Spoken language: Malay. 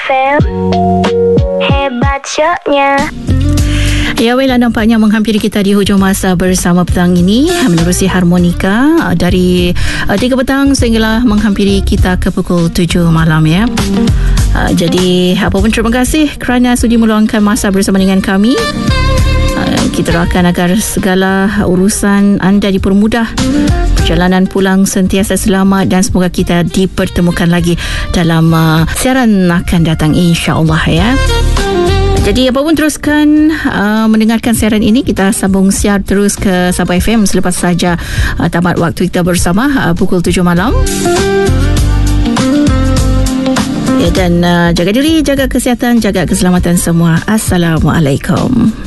FM. Hebat syoknya. Ya, Wela, nampaknya menghampiri kita di hujung masa bersama petang ini menerusi harmonika dari 3 petang sehinggalah menghampiri kita ke pukul 7 malam ya. Jadi apapun, terima kasih kerana sudi meluangkan masa bersama dengan kami. Kita doakan agar segala urusan anda dipermudah, perjalanan pulang sentiasa selamat dan semoga kita dipertemukan lagi dalam siaran akan datang, insya-Allah ya. Jadi apapun, teruskan mendengarkan siaran ini. Kita sambung siar terus ke Sabah FM selepas saja tamat waktu kita bersama pukul 7 malam. Ya, dan jaga diri, jaga kesihatan, jaga keselamatan semua. Assalamualaikum.